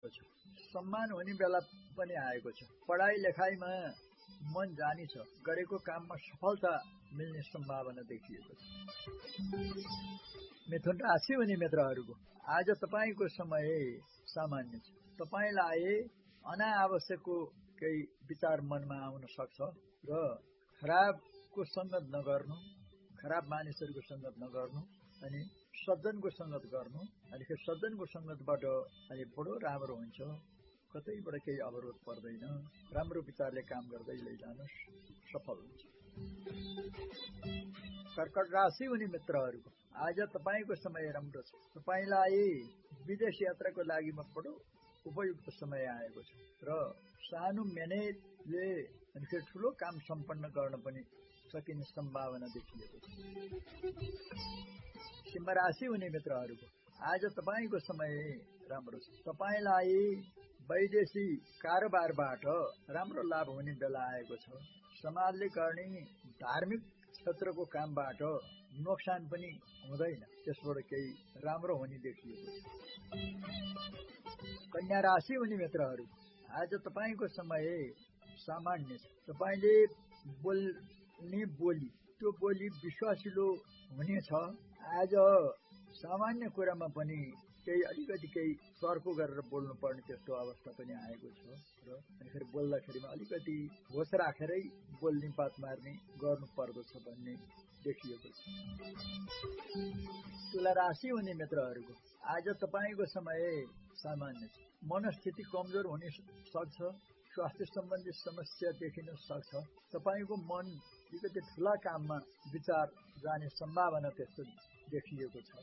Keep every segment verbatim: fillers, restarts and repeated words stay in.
सम्मान हुने बेला पनि आएको छ। पढाइ लेखाइमा मन जानी छ, गरेको काममा सफलता मिल्ने सम्भावना देखिएको छ। मिथुन राशि हुने मित्रहरूको आज तपाईको समय सामान्य छ। तपाईलाई अनावश्यकको केही विचार मनमा आउन सक्छ र खराबको संगत नगर्नु, खराब मानिसहरूको संगत नगर्नु अनि सज्जनको संगत गर्नु। अनि सज्जनको संगतबाट अनि बडो राम्रो हुन्छ। कतैबाट केही अवरोध पर्दैन। राम्रो विचारले काम गर्दै लैजानुस्, सफल हुन्छ। कर्कट राशि हुने मित्रहरूको आज तपाईको समय राम्रो छ। तपाईलाई विदेश यात्राको लागि बडो उपयुक्त समय आएको छ र सानो मेहनतले अनि फेरि ठुलो काम सम्पन्न गर्न पनि सकिने सम्भावना देखिएको छ। सिंह राशि हुने मित्रहरूको आज तपाईको समय राम्रो छ। तपाईलाई वैदेशिक कारोबारबाट राम्रो लाभ हुने बेला आएको छ। समाजले गर्ने धार्मिक क्षेत्रको कामबाट नोक्सान पनि हुँदैन, त्यसबाट केही राम्रो हुने देखिएको छ। कन्या राशि हुने मित्रहरू आज तपाईको समय सामान्य छ। तपाईले बोल्ने बोली, त्यो बोली विश्वासिलो हुनेछ। आज सामान्य कुरामा पनि केही अलिकति केही तर्क गरेर बोल्नु पर्ने त्यस्तो अवस्था पनि आएको छ र फेरि बोल्दाखेरिमा अलिकति होस राखेरै बोल्ने बात मार्ने गर्नु पर्दछ भन्ने देखिएको छ। तुला राशि हुने मित्रहरूको आज तपाईको समय सामान्य छ। मनस्थिति कमजोर हुने सक्छ। स्वास्थ्य सम्बन्धी समस्या देखिन सक्छ। तपाईको मन अलिकति ठुला काममा विचार जाने सम्भावना त्यस्तो देखिएको छ।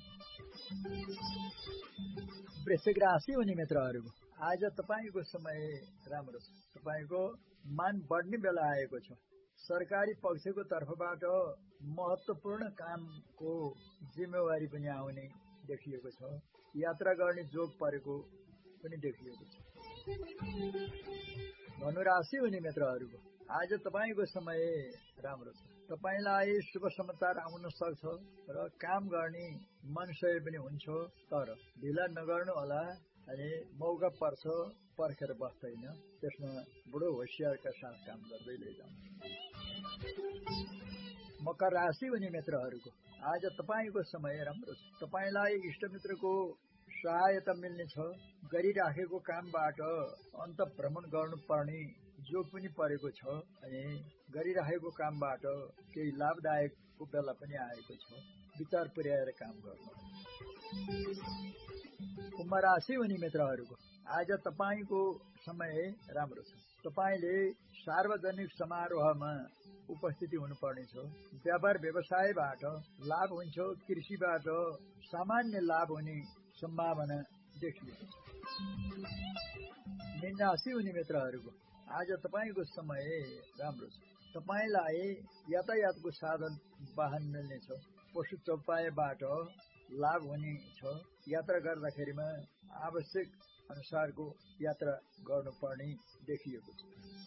वृश्चिक राशि हुने मित्रहरूको आज तपाईको समय राम्रो छ। तपाईको मान बढ्ने बेला आएको छ। सरकारी पक्षको तर्फबाट महत्त्वपूर्ण कामको जिम्मेवारी पनि आउने देखिएको छ। यात्रा गर्ने जोग परेको पनि देखिएको छ। धनु राशि हुने मित्रहरूको आज तपाईको समय राम्रो छ। तपाईलाई शुभ समाचार आउन सक्छ र काम गर्ने मनसय पनि हुन्छ, तर ढिला नगर्नु होला। अनि मौका पर्छ, पर्खेर बस्दैन। त्यसमा बडो होशियारका साथ काम गर्दै लैजानु। मकर राशि हुने मित्रहरूको आज तपाईको समय राम्रो छ। तपाईलाई इष्टमित्रको सहायता मिल्ने छ। गरिराखेको कामबाट अन्त भ्रमण गर्नुपर्ने जो पनि परेको छ। अनि गरिराखेको कामबाट केही लाभदायकको बेला पनि आएको छ। विचार पुर्याएर काम गर्नु। कुम्भ राशि हुने मित्रहरूको आज तपाईको समय राम्रो छ। तपाईले सार्वजनिक समारोहमा उपस्थिति हुनुपर्ने छ। व्यापार व्यवसायबाट लाभ हुन्छ। कृषिबाट सामान्य लाभ हुने सम्भावना देखिएको छ। मीन राशि हुने मित्रहरूको आज तपाईको समय राम्रो छ। तपाईलाई यातायातको साधन वाहन मिल्ने छ। पशु चौपायबाट लाभ हुने छ। यात्रा गर्दाखेरिमा आवश्यक अनुसारको यात्रा गर्नुपर्ने देखिएको छ।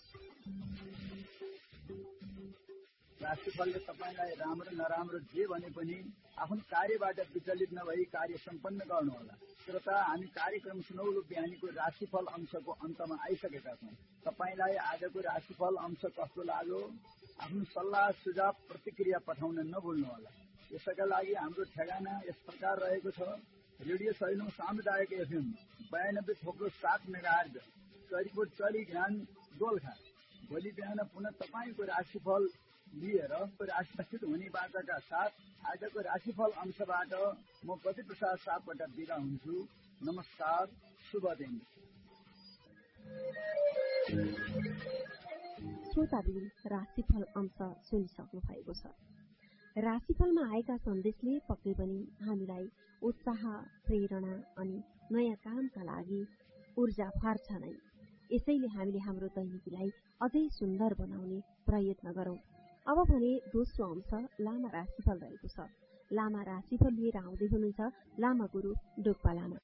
राशिफलले तपाईलाई राम्रो नराम्रो जे भने पनि आफ्नो कार्यबाट विचलित नभई कार्य सम्पन्न गर्नुहोला। श्रोता, हामी कार्यक्रम सुनौलो बिहानीको राशिफल अंशको अन्तमा आइसकेका छौँ। तपाईलाई आजको राशिफल अंश कस्तो लाग्यो? आफ्नो सल्लाह सुझाव प्रतिक्रिया पठाउन नभुल्नुहोला। यसका लागि हाम्रो ठेगाना यस प्रकार रहेको छ। रेडियो सैलुङ सामुदायिक एफएम बयानब्बे थोप्लो सात मेगाहर्ज, चरीकोट चरी ज्ञान दोलखा। भोलि बिहान पुनः तपाईँको राशिफल लिएर राशिस्थित हुने बाचाका साथ आजको राशिफल अंशबाट म पति प्रसाद सापकोटा बिदा हुन्छु। नमस्कार, शुभ दिन। श्रोताबिन राशिफल अंश सुनिसक्नु भएको छ। राशिफलमा आएका सन्देशले पक्कै पनि हामीलाई उत्साह, प्रेरणा अनि नयाँ कामका लागि ऊर्जा फार्छ नै। यसैले हामीले हाम्रो दैनिकीलाई अझै सुन्दर बनाउने प्रयत्न गरौं। अब भने दोस्रो अंश लामा राशिफल रहेको छ। लामा राशिफल लिएर आउँदै हुनुहुन्छ लामा गुरु डोक्पा लामा।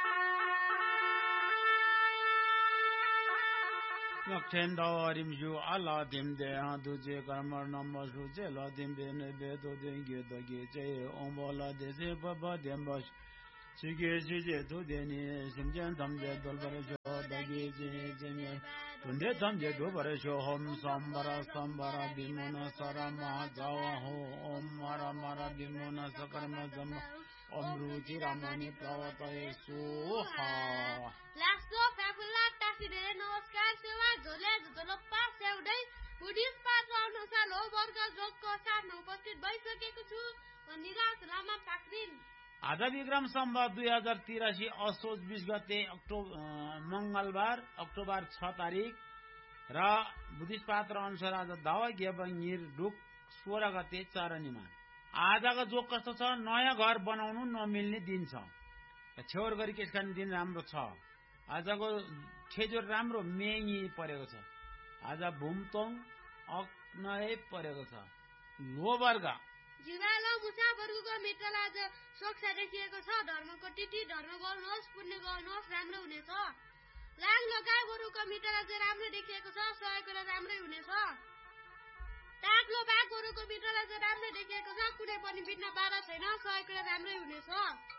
Yakchen dawarim ju ala dim de adu je karmar namma ju je la dim de ne be do de ge do ge je ombola de je baba dem bash chige je je do de ni simjan dam de dol bare गे जे जेमे तुंदे धम जे दो बरे show हम संबरा संबरा बिमोना सरा मा जावा हो ओम मारा मारा बिमोना सकर्म जम ओम रुचि रामनी प्रवतये सोहा लास्टो फेफुला टासिदे नमस्कार सेवा झोले झोलप्पा सेउदै बुद्धिस्ट पात्र अनुसार लो वर्ग जोगको साथमा उपस्थित भइसकेको छु म निराज लामा पाक्रिन। आज विक्रम सम्वत दुई हजार तिरासी असोज बीस गते अक्टोबर मंगलबार अक्टोबर छ तारिक र बुद्धिस्ट पात्र अनुसार आज दावा गेबङ्गिर डुक सोह्र गते चरनीमा। आजको जोग कस्तो छ? नयाँ घर बनाउनु नमिल्ने दिन छ। छेउर गरी त्यसकारण दिन राम्रो छ। आजको ठेजोर राम्रो मेङ्गी परेको छ। आज भूमतोङ अक्नय परेको छ। लो वर्ग जुवाल मुसा वर्गको मित्रलाई आज सोक्षा देखिएको छ। धर्मको तिथि धर्म गर्नुहोस्, पुण्य गर्नुहोस्, राम्रो हुनेछ। लाङ लगाए वर्गको मित्रलाई चाहिँ राम्रो देखिएको छ। सहयोग गरेर राम्रै हुनेछ। टाक्लो बाघ वर्गको मित्रलाई चाहिँ राम्रो देखिएको छ। कुनै पनि बिघ्न बाधा छैन। सहयोग गरेर राम्रै हुनेछ।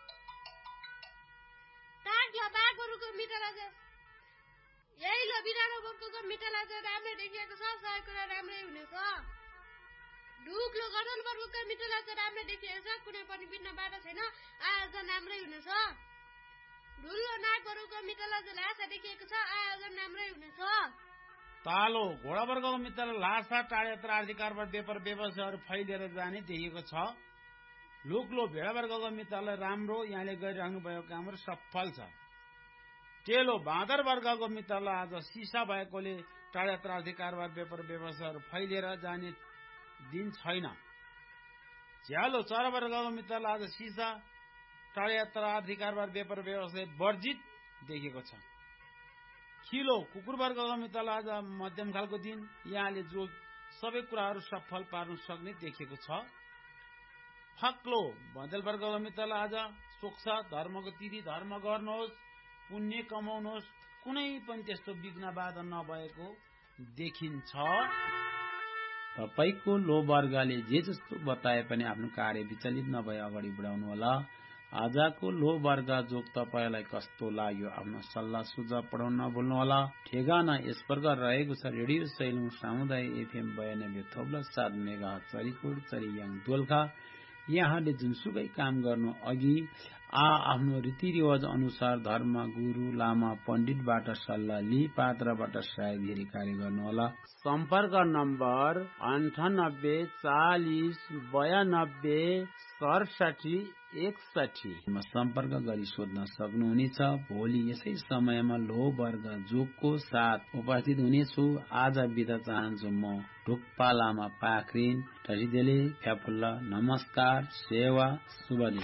टाक्लो बाघ वर्गको मित्रलाई चाहिँ यही लो बिरालो वर्गको मित्रलाई चाहिँ राम्रै देखिएको छ। सहयोग गरेर राम्रै हुनेछ। ढुक्लो गठन वर्गको मित्रलाई चाहिँ राम्रै देखिएको छ। कुनै पनि बिघ्न बाधा छैन। आयोजन राम्रै हुनेछ। ढुल्लो नाग वर्गको मित्रलाई चाहिँ लासा देखिएको छ। आयोजन राम्रै हुनेछ। तालो घोडा वर्गको मित्रलाई लासा टाढेत्र आर्थिक कारोबार व्यापार व्यवसायहरू फैलिएर जाने देखिएको छ। लुक्लो भेडा वर्गको मित्रलाई राम्रो यहाँले गरिराख्नु भएको कामहरू सफल छ। टेलो बाँदर वर्गको मित्रलाई आज सिसा भएकोले टाढेत्र आर्थिक कारोबार व्यापार व्यवसायहरू फैलिएर जाने दिन छैन। झ्यालो चरा वर्गको मित्रलाई आज सिसा टाढेत्र आर्थिक कारोबार व्यापार व्यवसाय वर्जित देखेको छ। खिलो कुकुर वर्गको मित्रलाई आज मध्यम खालको दिन यहाँले जो सबै कुराहरू सफल पार्न सक्ने देखिएको छ। फक्लो बँदेल वर्गको मित्रलाई आज सोक्ष धर्मको तिथि धर्म गर्नुहोस्, पुण्य कमाउनुहोस्, कुनै पनि त्यस्तो विघ्न बाधा नभएको देखिन्छ। तपाईको लो वर्गले जे जस्तो बताए पनि आफ्नो कार्य विचलित नभए अगाडि बढाउनु होला। आजको लो वर्ग जोग तपाईलाई कस्तो लाग्यो? आफ्नो सल्लाह सुझाव पठाउन नभुल्नुहोला। ठेगाना यस प्रकार रहेको छ। रेडियो सैलुङ सामुदायिक एफएम बयानब्बे थोप्ला सात मेगा चरीकोट चरीयाङ दोलखा। यहाँले जुनसुकै काम गर्नु अघि आ आफ्नो रीतिरिवाज अनुसार धर्म गुरु लामा पण्डितबाट सल्लाह लिई पात्रबाट सायद कार्य गर्नुहोला। सम्पर्क नम्बर अन्ठानब्बे चालिस बयानब्बे सडसठी एकसठी मा सम्पर्क गरी सोध्न सक्नुहुनेछ। भोलि यसै समयमा लो वर्ग जोगको साथ उपस्थित हुनेछु। आज बिदा चाहन्छु म ढुक्पा लामा पाखरिन टसिदेले फ्याफुल्ला। नमस्कार, सेवा, शुभ दिन।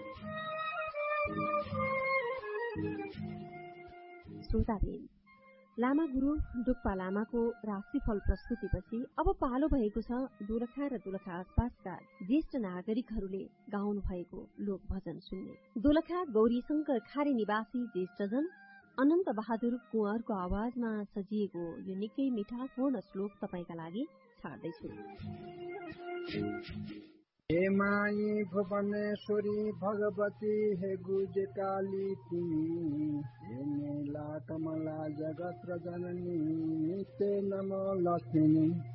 श्रोताबिन, लामा गुरु डुक्पा लामाको राशिफल प्रस्तुतिपछि अब पालो भएको छ दोलखा र दोलखा आसपासका ज्येष्ठ नागरिकहरूले गाउनु भएको लोक भजन सुन्ने। दोलखा गौरी शंकर खारे निवासी ज्येष्ठजन अनन्त बहादुर कुँवरको आवाजमा सजिएको यो निकै मिठासपूर्ण श्लोक तपाईका लागि छाड्दैछु। हे माई भुवनेश्वरी भगवती हे गुज काली तिमी, हे नीला कमला जगत जननी, नित्य नमो लक्ष्मी।